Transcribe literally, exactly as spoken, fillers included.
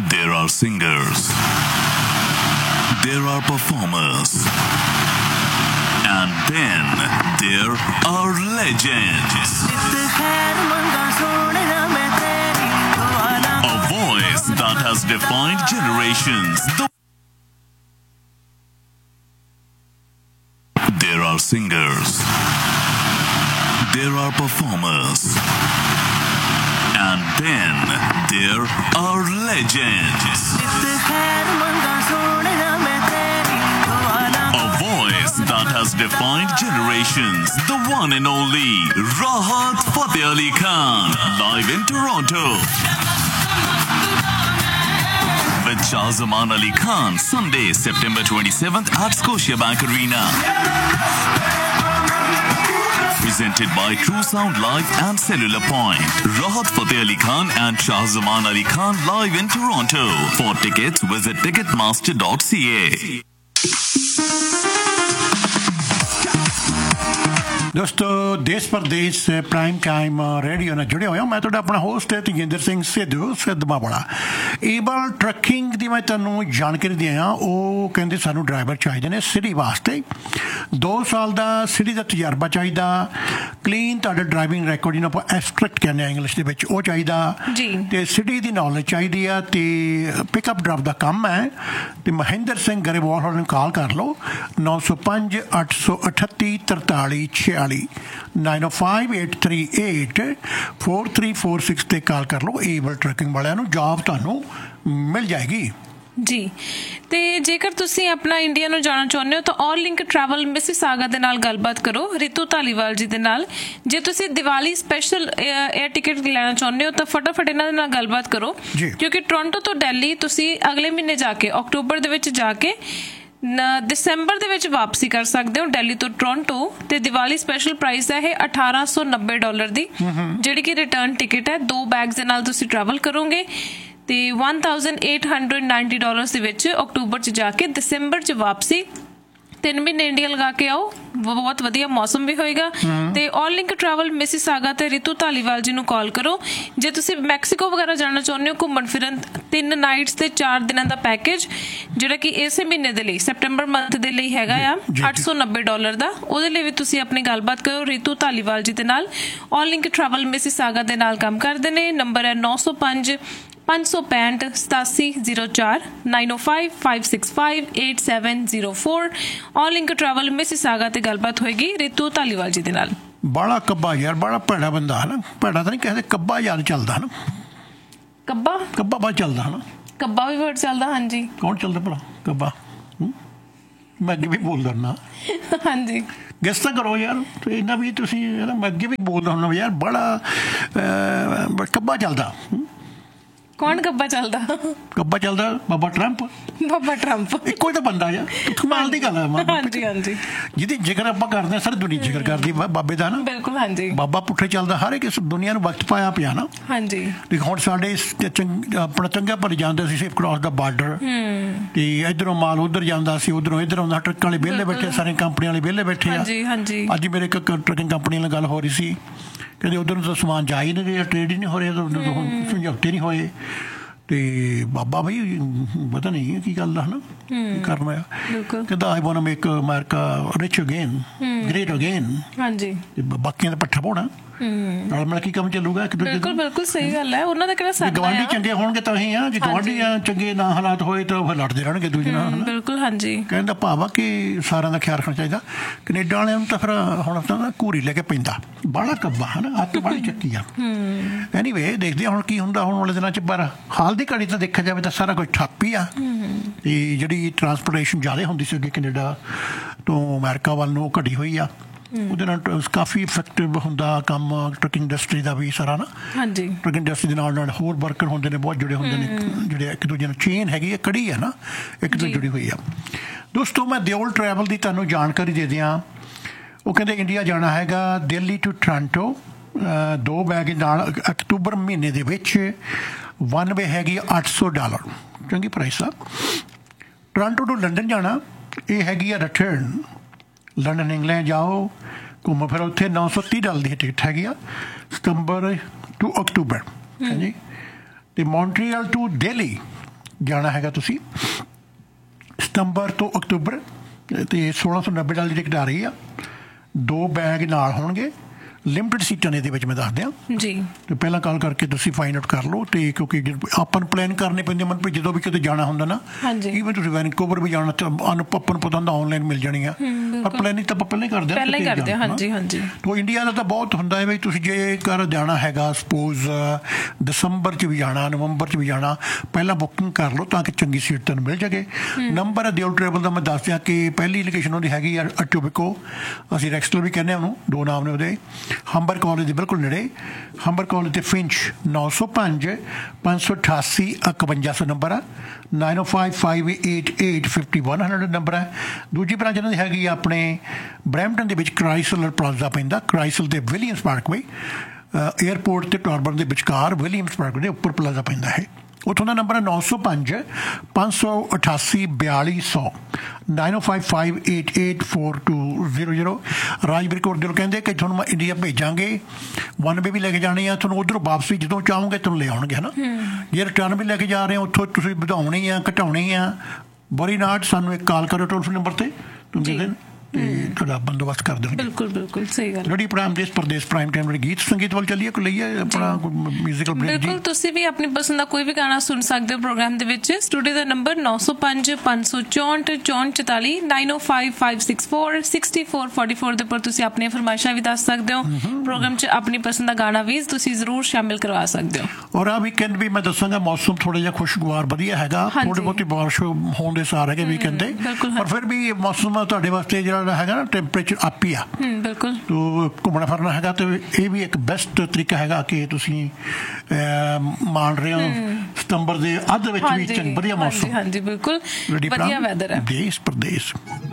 There are singers, there are performers, and then there are legends. A voice that has defined generations. There are singers, there are performers, and then there are legends. A voice that has defined generations. The one and only Rahat Fateh Ali Khan, live in Toronto. With Shahzaman Ali Khan, Sunday, September twenty-seventh at Scotiabank Arena. Presented by True Sound Live and Cellular Point. Rahat Fateh Ali Khan and Shahzaman Ali Khan live in Toronto. For tickets, visit ticketmaster dot c a. दोस्तों देश परदेश prime time radio ਨਾਲ ਜੁੜੇ ਹੋਏ ਹਾਂ। ਮੈਂ ਤੁਹਾਡਾ ਆਪਣਾ ਹੋਸਟ ਹੈ ਤੇਜਿੰਦਰ ਸਿੰਘ ਸਿੱਧੂ ਸਿੱਧਵਾਂ। ਏਬਲ ਟਰੱਕਿੰਗ ਦੀ ਮੈਂ ਤੁਹਾਨੂੰ ਜਾਣਕਾਰੀ ਦਿਆਂ। ਉਹ ਕਹਿੰਦੇ ਸਾਨੂੰ ਡਰਾਈਵਰ ਚਾਹੀਦੇ ਨੇ ਸਿਟੀ ਵਾਸਤੇ। ਦੋ ਸਾਲ ਦਾ ਸਿਟੀ ਦਾ ਤਜਰਬਾ ਚਾਹੀਦਾ, ਕਲੀਨ ਤੁਹਾਡਾ ਡਰਾਈਵਿੰਗ ਰਿਕਾਰਡ ਜਿਹਨੂੰ ਆਪਾਂ ਐਬਸਟਰੈਕਟ ਕਹਿੰਦੇ ਹਾਂ ਇੰਗਲਿਸ਼ ਦੇ ਵਿੱਚ, ਉਹ ਚਾਹੀਦਾ ਅਤੇ ਸਿਟੀ ਦੀ ਨੌਲੇਜ ਚਾਹੀਦੀ ਆ ਅਤੇ ਪਿਕਅਪ ਡਰਾਪ ਦਾ ਕੰਮ ਹੈ। ਅਤੇ ਮਹਿੰਦਰ ਸਿੰਘ ਗਰੇਵਾਲ ਹੋਰਾਂ ਨੂੰ ਕਾਲ ਕਰ ਲਓ ਨੌ ਸੌ ਪੰਜ ਅੱਠ ਸੌ ਅਠੱਤੀ ਤਰਤਾਲੀ ਛਿਆਲੀ ਨਾਈਨ ਓ five eight three eight four three four six 'ਤੇ ਕਾਲ ਕਰ ਲਓ। ਏਬਲ ਟਰੱਕਿੰਗ ਵਾਲਿਆਂ ਨੂੰ ਜੋਬ ਤੁਹਾਨੂੰ ਮਿਲ ਜਾਏਗੀ ਜੀ। ਤੇ ਜੇਕਰ ਤੁਸੀਂ ਆਪਣਾ ਇੰਡੀਆ ਨੂੰ ਜਾਣਾ ਚਾਹੁੰਦੇ ਹੋ ਤਾਂ ਆਲ ਲਿੰਕ ਟਰੈਵਲ ਮਿਸੀਸਾਗਾ ਦੇ ਨਾਲ ਗੱਲਬਾਤ ਕਰੋ, ਰਿਤੂ ਧਾਲੀਵਾਲ ਜੀ ਦੇ ਨਾਲ। ਜੇ ਤੁਸੀਂ ਦੀਵਾਲੀ ਸਪੈਸ਼ਲ ਏਅਰ ਟਿਕਟ ਲੈਣਾ ਚਾਹੁੰਦੇ ਹੋ ਤਾਂ ਫਟਾਫਟ ਇਹਨਾਂ ਦੇ ਨਾਲ ਗੱਲਬਾਤ ਕਰੋ, ਕਿਉਂਕਿ ਟੋਰਾਂਟੋ ਤੋਂ ਦਿੱਲੀ ਤੁਸੀਂ ਅਗਲੇ ਮਹੀਨੇ ਜਾ ਕੇ ਅਕਤੂਬਰ ਦੇ ਵਿੱਚ ਜਾ ਕੇ ਦਸੰਬਰ ਦੇ ਵਿੱਚ ਵਾਪਸੀ ਕਰ ਸਕਦੇ ਹੋ ਦਿੱਲੀ ਤੋਂ ਟੋਰਾਂਟੋ। ਤੇ ਦੀਵਾਲੀ ਸਪੈਸ਼ਲ ਪ੍ਰਾਈਸ ਹੈ ਇਹ ਅਠਾਰਾਂ ਸੌ ਨੱਬੇ ਡਾਲਰ ਦੀ, ਜਿਹੜੀ ਕਿ ਰਿਟਰਨ ਟਿਕਟ ਹੈ। ਦੋ ਬੈਗਸ ਦੇ ਨਾਲ ਤੁਸੀਂ ਟਰੈਵਲ ਕਰੋਗੇ ਤੇ one thousand eight hundred ninety dollars ਦੇ ਵਿੱਚ ਅਕਤੂਬਰ 'ਚ ਜਾ ਕੇ ਦਸੰਬਰ 'ਚ ਵਾਪਸੀ। ਤਿੰਨ ਮਹੀਨੇ ਇੰਡੀਆ ਲਗਾ ਕੇ ਆਓ, ਬਹੁਤ ਵਧੀਆ ਮੌਸਮ ਵੀ ਹੋਏਗਾ। ਤੇ ਆਲ ਲਿੰਕ ਟਰੈਵਲ ਮਿਸੀਸਾਗਾ ਤੇ ਰਿਤੂ ਧਾਲੀਵਾਲ ਜੀ ਨੂੰ ਕਾਲ ਕਰੋ। ਜੇ ਤੁਸੀਂ ਮੈਕਸੀਕੋ ਵਗੈਰਾ ਜਾਣਾ ਚਾਹੁੰਦੇ ਹੋ ਘੁੰਮਣ ਫਿਰਨ, ਤਿੰਨ ਨਾਈਟਸ ਤੇ ਚਾਰ ਦਿਨਾਂ ਦਾ ਪੈਕੇਜ ਜਿਹੜਾ ਕਿ ਇਸੇ ਮਹੀਨੇ ਦੇ ਲਈ ਸੈਪਟੈਂਬਰ ਮੰਥ ਦੇ ਲਈ ਹੈਗਾ ਆ ਅੱਠ ਸੌ ਨੱਬੇ ਡਾਲਰ ਦਾ, ਉਹਦੇ ਲਈ ਵੀ ਤੁਸੀਂ ਆਪਣੀ ਗੱਲਬਾਤ ਕਰੋ ਰਿਤੂ ਧਾਲੀਵਾਲ ਜੀ ਦੇ ਨਾਲ। ਆਲ ਲਿੰਕ ਟਰੈਵਲ ਮਿਸੀਸਾਗਾ ਦੇ ਨਾਲ ਕੰਮ ਕਰਦੇ ਨੇ। ਨੰਬਰ ਹੈ ਨੌ ਸੌ ਪੰਜ ਪੰਜ ਸੌ ਪੈਂਹਠ ਸਤਾਸੀ ਜ਼ੀਰੋ ਚਾਰ ਨਾਈਨ ਓ five five six five eight seven zero four. ਆਲ ਲਿੰਕ ਟਰੈਵਲ ਮਿਸੀਸਾਗਾ ਤੇ ਗੱਲਬਾਤ ਹੋਏਗੀ ਰਿਤੂ ਧਾਲੀਵਾਲ ਜੀ ਦੇ ਨਾਲ। ਬਾਲਾ ਕੱਬਾ ਯਾਰ, ਬੜਾ ਭੈੜਾ ਬੰਦਾ ਹੈ ਨਾ। ਭੈੜਾ ਤਾਂ ਨਹੀਂ ਕਹਿੰਦੇ, ਕੱਬਾ ਯਾਰ ਚੱਲਦਾ ਨਾ। ਕੱਬਾ ਕੱਬਾ ਬਹੁਤ ਚੱਲਦਾ ਹੈ ਨਾ। ਕੱਬਾ ਵੀ ਵਰਡ ਚੱਲਦਾ, ਹਾਂਜੀ। ਕੌਣ ਚੱਲਦਾ ਭਲਾ ਕੱਬਾ? ਮੈਂ ਅੱਗੇ ਵੀ ਬੋਲਦਾ ਨਾ। ਹਾਂਜੀ ਗੈਸ ਤਾਂ ਕਰੋ ਯਾਰ, ਇੰਨਾ ਵੀ ਤੁਸੀਂ ਮੈਂ ਅੱਗੇ ਵੀ ਬੋਲਦਾ ਹੁੰਦਾ ਯਾਰ, ਬੜਾ ਕੱਬਾ ਚੱਲਦਾ। ਕੌਣ ਕੱਬਾ ਚੱਲਦਾ? ਕੱਬਾ ਚੱਲਦਾ ਬਾਬਾ ਟਰੰਪ। ਬਾਬਾ ਟਰੰਪ ਇੱਕੋ ਹੀ ਤਾਂ ਬੰਦਾ ਯਾਰ, ਕਮਾਲ ਦੀ ਗੱਲ ਹੈ। ਹਾਂਜੀ ਹਾਂਜੀ, ਜਿਹਦੀ ਜ਼ਿਕਰ ਆਪਾਂ ਕਰਦੇ ਹਾਂ ਸਾਰੀ ਦੁਨੀਆ ਜ਼ਿਕਰ ਕਰਦੀ ਬਾਬੇ ਦਾ ਨਾ। ਬਿਲਕੁਲ, ਹਾਂਜੀ। ਬਾਬਾ ਪੁੱਠੇ ਚੱਲਦਾ, ਹਰ ਇੱਕ ਦੁਨੀਆ ਨੂੰ ਵਕਤ ਪਾਇਆ ਪਿਆ ਨਾ। ਹਾਂਜੀ, ਹੁਣ ਸਾਡੇ ਆਪਣਾ ਚੰਗਾ ਭਰ ਜਾਂਦੇ ਸੀ ਸੇਫ ਕ੍ਰਾਸ ਦਾ ਬਾਰਡਰ, ਤੇ ਇੱਧਰੋਂ ਮਾਲ ਉੱਧਰ ਜਾਂਦਾ ਸੀ, ਉੱਧਰੋਂ ਇੱਧਰ ਆਉਂਦਾ। ਟਰੱਕਾਂ ਵਾਲੇ ਵਿਹਲੇ ਬੈਠੇ, ਸਾਰੇ ਕੰਪਨੀਆਂ ਵਾਲੇ ਵਿਹਲੇ ਬੈਠੇ ਆ। ਅੱਜ ਮੇਰੇ ਇੱਕ ਟਰੱਕਿੰਗ ਕੰਪਨੀ ਨਾਲ ਗੱਲ ਹੋ ਰਹੀ ਸੀ, ਕਹਿੰਦੇ ਉੱਧਰ ਨੂੰ ਤਾਂ ਸਮਾਨ ਜਾ ਹੀ ਨਹੀਂ ਰਿਹਾ, ਟਰੇਡ ਹੀ ਨਹੀਂ ਹੋ ਰਿਹਾ, ਸਮਝੌਤੇ ਨਹੀਂ ਹੋਏ। ਅਤੇ ਬਾਬਾ ਬਈ ਪਤਾ ਨਹੀਂ ਕੀ ਗੱਲ ਦਾ ਹੈ ਨਾ, ਕੀ ਕਰਨਾ ਆ। ਕਹਿੰਦਾ I want to make America rich again, great again. ਹਾਂਜੀ, ਅਤੇ ਬਾਕੀਆਂ ਦਾ ਪੱਠਾ ਪਾਉਣਾ ਨਾਲ ਮਿਲ ਕੇ ਕੰਮ ਚੱਲੂਗਾ ਇੱਕ ਦੂਜੇ। ਬਿਲਕੁਲ ਬਿਲਕੁਲ ਸਹੀ ਗੱਲ ਹੈ। ਉਹਨਾਂ ਦਾ ਕਿਹੜਾ ਸਾਡਾ ਗਵਾਂਢੀ ਚੰਗੇ ਹੋਣਗੇ ਤਾਂ ਹੀ ਆ, ਜੇ ਗਵਾਂਢੀ ਚੰਗੇ ਨਾ ਹਾਲਾਤ ਹੋਏ ਤਾਂ ਫਿਰ ਲੜਦੇ ਰਹਿਣਗੇ ਦੂਜੇ ਨਾਲ। ਬਿਲਕੁਲ, ਹਾਂਜੀ। ਕਹਿੰਦਾ ਭਾਵ ਆ ਕਿ ਸਾਰਿਆਂ ਦਾ ਖਿਆਲ ਰੱਖਣਾ ਚਾਹੀਦਾ। ਕਨੇਡਾ ਵਾਲਿਆਂ ਨੂੰ ਤਾਂ ਫਿਰ ਹੁਣ ਤਾਂ ਘੂਰੀ ਲੈ ਕੇ ਪੈਂਦਾ, ਬਾਹਲਾ ਕੱਬਾ ਹੈ ਨਾ, ਅੱਤ ਬਾਹਲੀ ਚੱਕੀ ਆ। ਐਨੀਵੇ ਦੇਖਦੇ ਹੁਣ ਕੀ ਹੁੰਦਾ ਹੁਣ ਵਾਲੇ ਦਿਨਾਂ 'ਚ। ਪਰ ਹਾਲ ਦੀ ਘੜੀ ਤਾਂ ਦੇਖਿਆ ਜਾਵੇ ਤਾਂ ਸਾਰਾ ਕੁਝ ਠੱਪ ਹੀ ਆ। ਅਤੇ ਜਿਹੜੀ ਟਰਾਂਸਪੋਰਟੇਸ਼ਨ ਜ਼ਿਆਦਾ ਹੁੰਦੀ ਸੀ ਅੱਗੇ ਕਨੇਡਾ ਤੋਂ ਅਮਰੀਕਾ ਵੱਲ ਨੂੰ, ਉਹ ਘਟੀ ਹੋਈ ਆ। ਉਹਦੇ ਨਾਲ ਕਾਫੀ ਇਫੈਕਟਿਵ ਹੁੰਦਾ ਕੰਮ ਟਰੱਕਿੰਗ ਇੰਡਸਟਰੀ ਦਾ ਵੀ ਸਾਰਾ ਨਾ। ਹਾਂਜੀ, ਟਰੱਕਿੰਗ ਇੰਡਸਟਰੀ ਦੇ ਨਾਲ ਨਾਲ ਹੋਰ ਵਰਕਰ ਹੁੰਦੇ ਨੇ, ਬਹੁਤ ਜੁੜੇ ਹੁੰਦੇ ਨੇ, ਜਿਹੜੇ ਇੱਕ ਦੂਜੇ ਨਾਲ ਚੇਨ ਹੈਗੀ ਹੈ, ਕੜੀ ਹੈ ਨਾ, ਇੱਕ ਤੋਂ ਜੁੜੀ ਹੋਈ ਆ। ਦੋਸਤੋ ਮੈਂ ਦਿਓਲ ਟਰੈਵਲ ਦੀ ਤੁਹਾਨੂੰ ਜਾਣਕਾਰੀ ਦੇ ਦਿਆਂ। ਉਹ ਕਹਿੰਦੇ ਇੰਡੀਆ ਜਾਣਾ ਹੈਗਾ ਦਿੱਲੀ ਟੂ ਟੋਰਾਂਟੋ, ਦੋ ਬੈਗ ਨਾਲ ਅਕਤੂਬਰ ਮਹੀਨੇ ਦੇ ਵਿੱਚ। ਵਨ ਵੇ ਹੈਗੀ ਅੱਠ ਸੌ ਡਾਲਰ, ਚੰਗੀ ਪ੍ਰਾਈਸ ਆ। ਟੋਰਾਂਟੋ ਤੋਂ ਲੰਡਨ ਜਾਣਾ, ਇਹ ਹੈਗੀ ਆ ਰਿਟਰਨ। ਲੰਡਨ ਇੰਗਲੈਂਡ ਜਾਓ, ਘੁੰਮੋ ਫਿਰ, ਉੱਥੇ ਨੌ ਸੌ ਤੀਹ ਡਾਲਰ ਦੀ ਟਿਕਟ ਹੈਗੀ ਆ ਸਤੰਬਰ ਟੂ ਅਕਤੂਬਰ। ਹਾਂਜੀ, ਅਤੇ ਮੌਂਟਰੀਅਲ ਟੂ ਦਿੱਲੀ ਜਾਣਾ ਹੈਗਾ ਤੁਸੀਂ ਸਤੰਬਰ ਤੋਂ ਅਕਤੂਬਰ ਤੇ ਸੋਲਾਂ ਸੌ ਨੱਬੇ ਡਾਲਰ ਦੀ ਟਿਕਟ ਆ ਰਹੀ ਆ। ਦੋ ਬੈਗ ਨਾਲ ਹੋਣਗੇ, ਲਿਮਟਿਡ ਸੀਟਾਂ ਨੇ ਇਹਦੇ ਵਿੱਚ, ਮੈਂ ਦੱਸ ਦਿਆਂ ਜੀ। ਤੇ ਪਹਿਲਾਂ ਕਾਲ ਕਰਕੇ ਤੁਸੀਂ ਫਾਈਂਡ ਆਊਟ ਕਰ ਲਓ। ਤੇ ਕਿਉਂਕਿ ਆਪਾਂ ਨੂੰ ਪਲਾਨ ਕਰਨੇ ਪੈਂਦੇ ਮਨ ਵੀ ਜਦੋਂ ਵੀ ਕਿਤੇ ਜਾਣਾ ਹੁੰਦਾ ਨਾ, ਈਵਨ ਤੁਸੀਂ ਵੈਨਕੂਵਰ ਵੀ ਜਾਣਾ ਤਾਂ ਆਪਾਂ ਨੂੰ ਪਤਾ ਹੁੰਦਾ ਆਨਲਾਈਨ ਮਿਲ ਜਾਣੀ ਆ, ਪਰ ਪਲਾਨਿੰਗ ਤਾਂ ਆਪਾਂ ਪਹਿਲਾਂ ਹੀ ਕਰਦੇ ਪਹਿਲਾਂ ਹੀ ਕਰਦੇ ਹਾਂਜੀ ਹਾਂਜੀ। ਤੋ ਇੰਡੀਆ ਦਾ ਤਾਂ ਬਹੁਤ ਹੁੰਦਾ ਹੈ ਵੀ ਤੁਸੀਂ ਜੇਕਰ ਜਾਣਾ ਹੈਗਾ ਸਪੋਜ਼ ਦਸੰਬਰ 'ਚ ਵੀ ਜਾਣਾ, ਨਵੰਬਰ 'ਚ ਵੀ ਜਾਣਾ, ਪਹਿਲਾਂ ਬੁਕਿੰਗ ਕਰ ਲਓ ਤਾਂ ਕਿ ਚੰਗੀ ਸੀਟ ਤੁਹਾਨੂੰ ਮਿਲ ਜਾਵੇ। ਨੰਬਰ ਹੈ ਦਿਓਲ ਟਰੈਵਲ ਦਾ, ਮੈਂ ਦੱਸ ਦਿਆਂ ਕਿ ਪਹਿਲੀ ਲੋਕੇਸ਼ਨ ਉਹਦੀ ਹੈਗੀ ਆ ਅਟੋਬਿਕੋ, ਅਸੀਂ ਰੈਕਸਟਲ ਵੀ ਕਹਿੰਦੇ ਉਹਨੂੰ, ਦੋ ਨਾਮ ਨੇ ਉਹਦੇ। ਹੰਬਰ ਕਾਲਜ ਦੇ ਬਿਲਕੁਲ ਨੇੜੇ, ਹੰਬਰ ਕਾਲਜ ਤੇ ਫਿੰਚ। ਨੌ ਸੌ ਪੰਜ ਪੰਜ ਸੌ ਅਠਾਸੀ ਇਕਵੰਜਾ ਸੌ ਨੰਬਰ ਆ। ਨਾਈਨ ਓ five five eight eight fifty one hundred number ਹੈ। ਦੂਜੀ ਬ੍ਰਾਂਚ ਇਹਨਾਂ ਦੀ ਹੈਗੀ ਆ ਆਪਣੇ ਬਰੈਂਪਟਨ ਦੇ ਵਿੱਚ, ਕ੍ਰਾਈਸਲਰ ਪਲਾਜ਼ਾ ਪੈਂਦਾ, ਕ੍ਰਾਈਸਲ ਤੇ ਵਿਲੀਅਮਸ ਪਾਰਕਵੇ, ਏਅਰਪੋਰਟ ਤੇ ਟਾਰਬਨ ਦੇ ਵਿਚਕਾਰ ਵਿਲੀਅਮਸ ਪਾਰਕਵੇ ਦੇ ਉੱਪਰ ਪਲਾਜ਼ਾ ਪੈਂਦਾ ਹੈ। ਉੱਥੋਂ ਦਾ ਨੰਬਰ ਹੈ ਨੌ ਸੌ ਪੰਜ ਪੰਜ ਸੌ ਅਠਾਸੀ ਬਿਆਲੀ ਸੌ, ਨਾਈਨ ਓ five five eight eight four two zero zero. Rajveer Kaur ਦਿਲ ਕਹਿੰਦੇ ਕਿ ਤੁਹਾਨੂੰ ਇੰਡੀਆ ਭੇਜਾਂਗੇ, ਵਨ ਵੇ ਵੀ ਲੈ ਕੇ ਜਾਣੀ ਆ, ਤੁਹਾਨੂੰ ਉੱਧਰੋਂ ਵਾਪਸੀ ਜਦੋਂ ਚਾਹੋਗੇ ਤੁਹਾਨੂੰ ਲੈ ਆਉਣਗੇ, ਹੈ ਨਾ। ਜੇ ਰਿਟਰਨ ਵੀ ਲੈ ਕੇ ਜਾ ਰਹੇ ਹੋ ਉੱਥੋਂ ਤੁਸੀਂ ਵਧਾਉਣੀ ਆ ਘਟਾਉਣੀ ਆ, ਵਰੀ ਨਾਟ, ਸਾਨੂੰ ਇੱਕ ਕਾਲ ਕਰੋ ਟੋਲ ਫ੍ਰੀ ਨੰਬਰ ਤੇ, ਤੁਸੀਂ ਦਿਨ ਤੇ ਤੁਹਾਡਾ ਬੰਦੋਬਸਤ ਕਰ ਦੇਣਗੇ। ਬਿਲਕੁਲ ਬਿਲਕੁਲ ਸਹੀ ਗੱਲ। ਜਿਹੜੀ ਪ੍ਰਾਈਮ ਦੇਸ਼ ਪ੍ਰਦੇਸ਼ ਪ੍ਰਾਈਮ ਟਾਈਮ ਗੀਤ ਸੰਗੀਤ ਵੱਲ ਚੱਲੀਏ, ਕੋਈ ਲਈਏ ਆਪਣਾ ਮਿਊਜ਼ੀਕਲ ਬ੍ਰੇਕ। ਬਿਲਕੁਲ, ਤੁਸੀਂ ਵੀ ਆਪਣੀ ਪਸੰਦ ਦਾ ਕੋਈ ਵੀ ਗਾਣਾ ਸੁਣ ਸਕਦੇ ਹੋ ਪ੍ਰੋਗਰਾਮ ਦੇ ਵਿੱਚ। ਸਟੂਡੀਓ ਦਾ ਨੰਬਰ ਨੌ ਸੌ ਪੰਜ ਪੰਜ ਸੌ ਚੌਂਹਠ ਚੌਂਹਠ ਚੁਤਾਲੀ, ਨਾਈਨ ਓ five five six four sixty four forty four ਦੇ ਉੱਪਰ ਤੁਸੀਂ ਆਪਣੀਆਂ ਫਰਮਾਇਸ਼ਾਂ ਵੀ ਦੱਸ ਸਕਦੇ ਹੋ। ਪ੍ਰੋਗਰਾਮ 'ਚ ਆਪਣੀ ਪਸੰਦ ਦਾ ਗਾਣਾ ਵੀ ਤੁਸੀਂ ਜ਼ਰੂਰ ਸ਼ਾਮਿਲ ਕਰਵਾ ਸਕਦੇ ਹੋ। ਔਰ ਆ ਵੀਕਐਂਡ ਵੀ ਮੈਂ ਦੱਸਾਂਗਾ ਮੌਸਮ ਥੋੜਾ ਜਿਹਾ ਖੁਸ਼ਗਵਾਰ ਵਧੀਆ ਹੈਗਾ, ਥੋੜੀ ਬਹੁਤੀ ਬਾਰਿਸ਼ ਹੋਣ ਦੇ ਸਾਰ ਹੈਗੇ ਵੀਕਐਂਡ ਤੇ, ਪਰ ਫਿਰ ਵੀ ਮੌਸਮ ਤੁਹਾਡੇ ਵਾਸਤੇ ਜਿਹੜਾ ਹੈਗਾ ਨਾ ਟੈਂਪਰੇਚਰ ਅਪ ਹੀ ਆ। ਬਿਲਕੁਲ, ਤੋ ਘੁੰਮਣਾ ਫਿਰਨਾ ਹੈਗਾ ਤੇ ਇਹ ਵੀ ਇੱਕ ਬੈਸਟ ਤਰੀਕਾ ਹੈਗਾ ਕਿ ਤੁਸੀਂ ਮਾਣ ਰਹੇ ਹੋ ਸਤੰਬਰ ਦੇ ਅੱਧ ਵਿੱਚ ਵੀ ਵਧੀਆ ਮੌਸਮ। ਹਾਂਜੀ ਬਿਲਕੁਲ, ਵਧੀਆ ਵੈਦਰ ਹੈ। ਦੇਸ਼ ਪ੍ਰਦੇਸ਼।